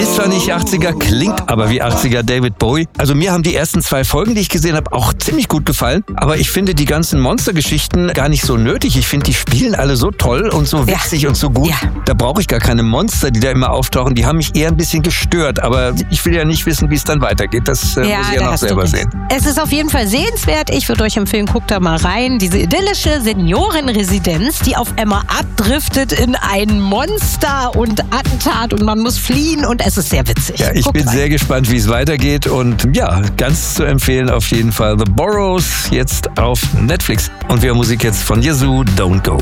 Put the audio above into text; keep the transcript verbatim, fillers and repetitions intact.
Ist zwar nicht achtziger, klingt aber wie achtziger David Bowie. Also mir haben die ersten zwei Folgen, die ich gesehen habe, auch ziemlich gut gefallen. Aber ich finde die ganzen Monstergeschichten gar nicht so nötig. Ich finde, die spielen alle so toll und so witzig ja. und so gut. Ja. Da brauche ich gar keine Monster, die da immer auftauchen. Die haben mich eher ein bisschen gestört. Aber ich will ja nicht wissen, wie es dann weitergeht. Das äh, ja, muss ich ja noch selber sehen. Es ist auf jeden Fall sehenswert. Ich würde euch empfehlen, guckt da mal rein. Diese idyllische Seniorenresidenz, die auf einmal abdriftet in ein Monster und Attentat und man muss fliehen und es ist sehr witzig. Ja, ich Guckt bin rein. sehr gespannt, wie es weitergeht und ja, ganz zu empfehlen auf jeden Fall The Burrows jetzt auf Netflix. Und wir haben Musik jetzt von Yazoo, Don't Go.